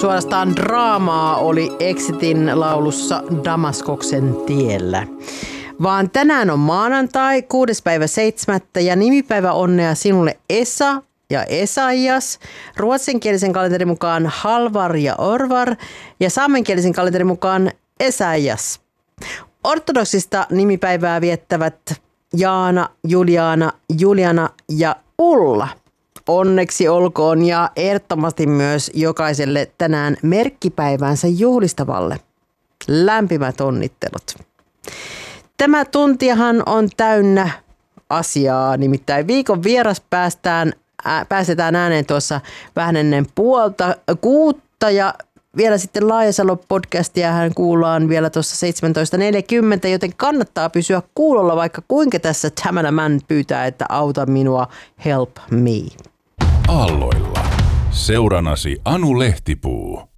suorastaan draamaa oli Exitin laulussa Damaskoksen tiellä. Vaan tänään on maanantai, 6.7. ja nimipäivä onnea sinulle Esa ja Esaias, ruotsinkielisen kalenterin mukaan Halvar ja Orvar ja saamenkielisen kalenterin mukaan Esaias. Ortodoksista nimipäivää viettävät Jaana, Juliana, Juliana ja Ulla. Onneksi olkoon ja ehdottomasti myös jokaiselle tänään merkkipäivänsä juhlistavalle. Lämpimät onnittelut. Tämä tuntihan on täynnä asiaa, nimittäin viikon vieras päästetään ääneen tuossa vähän ennen 5:30 ja vielä sitten Laajasalo-podcastia hän kuullaan vielä tuossa 17.40, joten kannattaa pysyä kuulolla vaikka kuinka tässä Tämänä pyytää, että auta minua, help me. Aalloilla. Seuranasi Anu Lehtipuu.